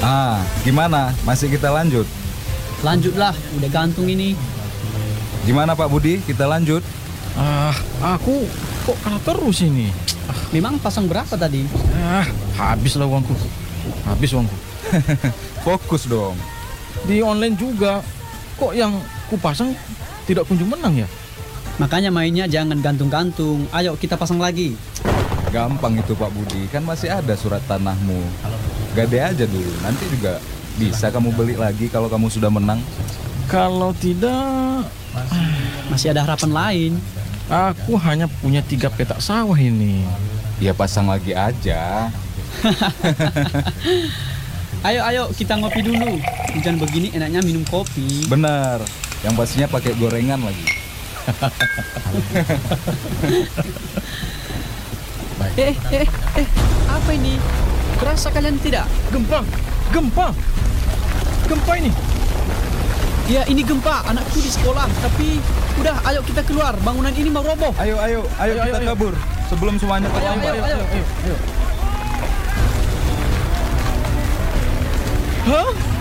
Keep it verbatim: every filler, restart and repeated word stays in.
Ah, gimana? Masih kita lanjut? Lanjutlah, udah gantung ini. Gimana Pak Budi? Kita lanjut? Ah, aku kok kalah terus ini. Memang pasang berapa tadi? Ah, habislah uangku. Habis uangku. Fokus dong. Di online juga. Kok yang ku pasang tidak kunjung menang ya? Makanya mainnya jangan gantung-gantung. Ayo kita pasang lagi. Gampang itu Pak Budi, kan masih ada surat tanahmu. Gade aja dulu, nanti juga bisa kamu beli lagi kalau kamu sudah menang. Kalau tidak, Masih ada harapan lain. aku hanya punya tiga petak sawah ini. Ya pasang lagi aja. Ayo, ayo kita ngopi dulu. Hujan begini enaknya minum kopi. Benar, yang pastinya pakai gorengan lagi. Eh, eh, eh, apa ini? Terasa kalian tidak? Gempa, gempa, gempa ini. Ya ini gempa, anakku di sekolah. Tapi udah, ayo kita keluar. Bangunan ini mau roboh. Ayo, ayo, ayo, Ayo, kita ayo, ayo. kabur sebelum semuanya Ayo, terlambat. ayo, ayo. ayo, ayo. Hah?